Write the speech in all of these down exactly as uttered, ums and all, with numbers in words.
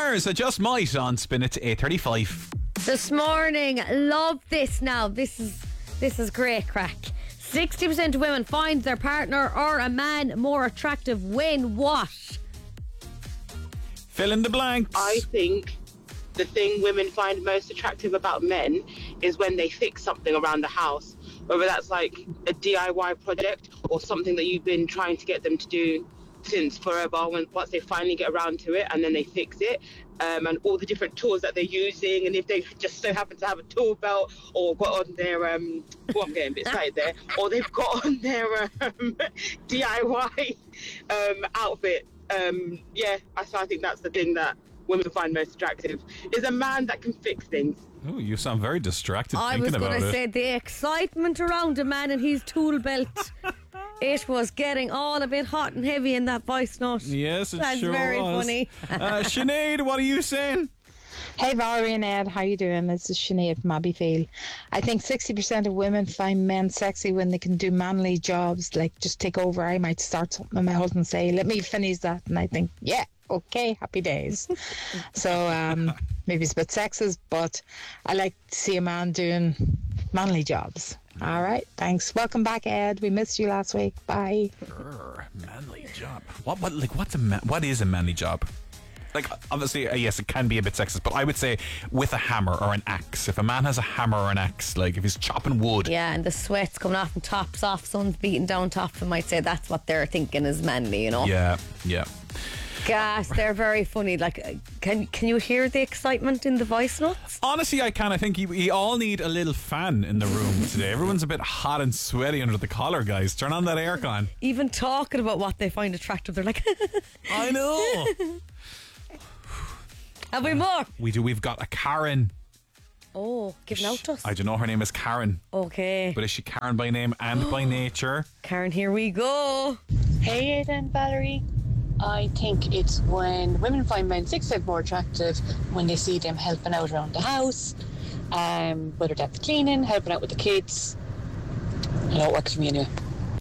Mars, I just might on Spin It to eight thirty-five. This morning, love this now. This is this is great crack. sixty percent of women find their partner or a man more attractive when what? Fill in the blanks. I think the thing women find most attractive about men is when they fix something around the house, whether that's like a D I Y project or something that you've been trying to get them to do since forever. When once they finally get around to it and then they fix it, um, and all the different tools that they're using, and if they just so happen to have a tool belt or got on their um, oh, I'm getting a bit excited there, or they've got on their um, D I Y um, outfit. Um, yeah, I, so I think that's the thing that women find most attractive, is a man that can fix things. Oh, you sound very distracted I thinking was about going to it. say the excitement around a man and his tool belt. It was getting all a bit hot and heavy in that voice note. Yes, it That's sure very was. funny. uh, Sinead, what are you saying? Hey Valerie and Ed, how you doing? This is Sinead from Abbeyfield. I think sixty percent of women find men sexy when they can do manly jobs, like just take over. I might start something and my husband say, let me finish that, and I think, yeah, okay, happy days. So um, maybe it's a bit sexist, but I like to see a man doing manly jobs. All right, thanks. Welcome back, Ed. We missed you last week. Bye. Urgh, manly job. What? What? Like, what's a man? What is a manly job? Like, obviously, uh, yes, it can be a bit sexist, but I would say with a hammer or an axe. If a man has a hammer or an axe, like if he's chopping wood. Yeah, and the sweat's coming off and tops off, sun's beating down top, and might say that's what they're thinking is manly, you know? Yeah, yeah. Gas, they're very funny. Like, uh, can can you hear the excitement in the voice notes? Honestly, I can. I think you, you all need a little fan in the room today. Everyone's a bit hot and sweaty under the collar, guys. Turn on that aircon. Even talking about what they find attractive, they're like, I know. have we more? We do. We've got a Karen. Oh, giving out to us. I don't know. Her name is Karen. Okay. But is she Karen by name and by nature? Karen, here we go. Hey Aidan, Valerie. I think it's when women find men six times more attractive when they see them helping out around the house, um, whether that's cleaning, helping out with the kids. You know, it works for me anyway.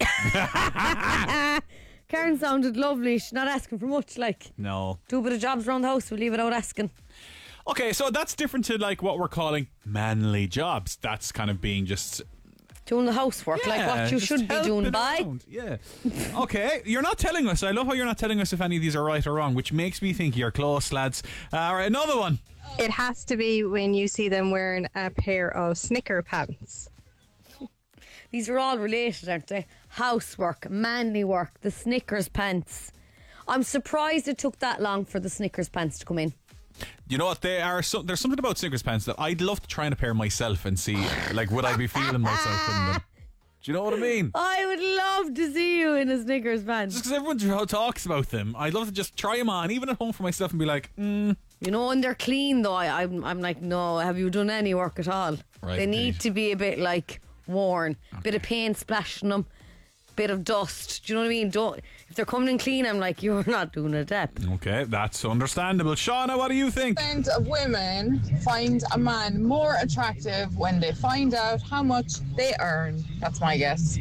Karen sounded lovely. She's not asking for much, like. No. Do a bit of jobs around the house, we'll leave it out asking. Okay, so that's different to like what we're calling manly jobs. That's kind of being just doing the housework, yeah, like what you just should be doing, bye. around. Yeah. Okay, you're not telling us. I love how you're not telling us if any of these are right or wrong, which makes me think you're close, lads. Uh, all right, another one. It has to be when you see them wearing a pair of Snicker pants. These are all related, aren't they? Housework, manly work, the Snickers pants. I'm surprised it took that long for the Snickers pants to come in. You know what? They are. So, there's something about Snickers pants that I'd love to try and a pair myself and see, like, would I be feeling myself in them? Do you know what I mean? I would love to see you in a Snickers pants. Just because everyone talks about them, I'd love to just try them on, even at home for myself, and be like, mm. You know, when they're clean, though, I, I'm, I'm like, no, have you done any work at all? Right, they need Pete. to be a bit, like, worn. Okay. Bit of paint splashing them. Bit of dust. Do you know what I mean? Don't, if they're coming in clean, I'm like, you're not doing a depth. Okay, that's understandable. Shauna, what do you think? percent of women find a man more attractive when they find out how much they earn. That's my guess.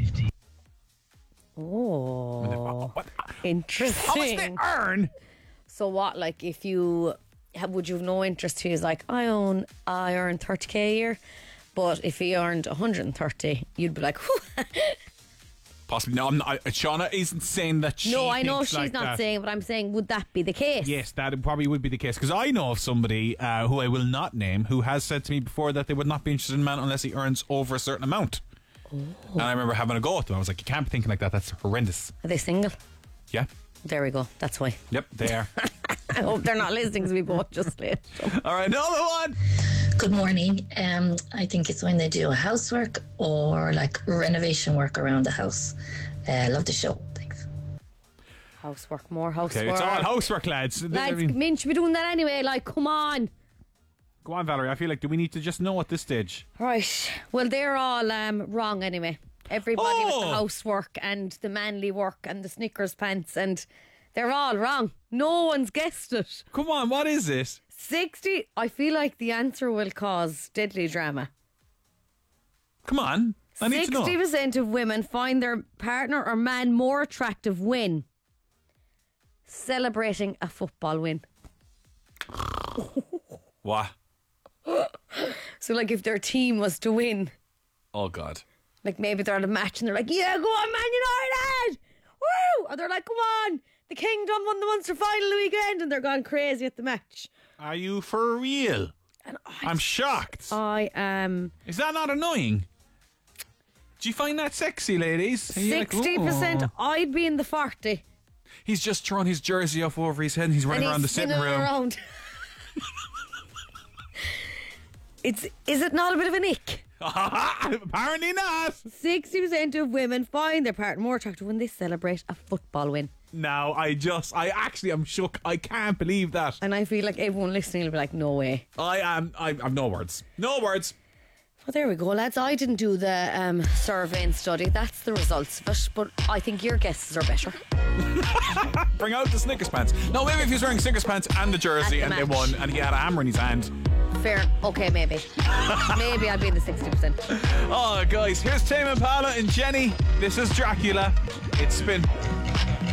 Oh, what? Interesting. How much they earn? So what, like, if you, would you have no interest? He was like, I own, I earn thirty k a year. But if he earned one hundred thirty, you'd be like, whew. Possibly. No, I'm not, I, Shauna isn't saying that she No, I know thinks she's like not that. saying, but I'm saying, would that be the case? Yes, that probably would be the case. Because I know of somebody uh, who I will not name who has said to me before that they would not be interested in a man unless he earns over a certain amount. Oh. And I remember having a go at them. I was like, you can't be thinking like that. That's horrendous. Are they single? Yeah. There we go. That's why. Yep, they are. I hope they're not listening because we both just played. All right, another one. Good morning. Um, I think it's when they do housework or like renovation work around the house. Uh, love the show. Thanks. Housework, more housework. Okay, it's all housework, lads. Lads, I mean, men should be doing that anyway. Like, come on. Go on, Valerie. I feel like, do we need to just know at this stage? Right. Well, they're all um, wrong anyway. Everybody Oh. with the housework and the manly work and the Snickers pants, and they're all wrong. No one's guessed it. Come on, what is it? sixty. I feel like the answer will cause deadly drama. Come on. I need to know. sixty percent of women find their partner or man more attractive when celebrating a football win. What? So, like, if their team was to win, Oh, God. like maybe they're at a match and they're like, yeah, go on, Man United! Woo! Or they're like, come on, the Kingdom won the Munster final the weekend, and they're gone crazy at the match. Are you for real? And I, I'm shocked. I am Is that not annoying? Do you find that sexy, ladies? Are you like, sixty percent. "Oh." I'd be in the forty. He's just thrown his jersey up over his head and he's running And around the he's sitting spinning room. around. It's is it not a bit of an ick? Apparently not. Sixty percent of women find their partner more attractive when they celebrate a football win. Now, I just, I actually am shook. I can't believe that. And I feel like everyone listening will be like, no way. I am, I have no words. No words. Well, there we go, lads. I didn't do the um, survey and study. That's the results of it. But I think your guesses are better. Bring out the Snickers pants. No, maybe if he was wearing Snickers pants and the jersey At the and they match. won and he had a hammer in his hand. Fair. Okay, maybe. Maybe I'll be in the sixty percent. Oh, guys, here's Tame Impala and Jenny. This is Dracula. It's Spin.